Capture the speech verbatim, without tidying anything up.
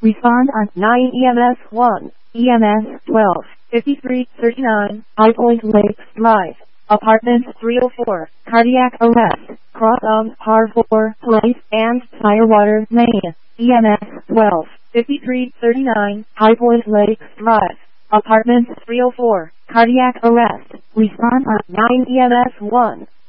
Respond on nine E M S one, E M S twelve, fifty-three thirty-nine, High Point Lakes Drive, Apartment three oh four, cardiac arrest, cross on par four, plate and firewater main, E M S twelve, fifty-three thirty-nine, High Point Lakes Drive, Apartment three oh four, cardiac arrest. Respond on nine E M S one.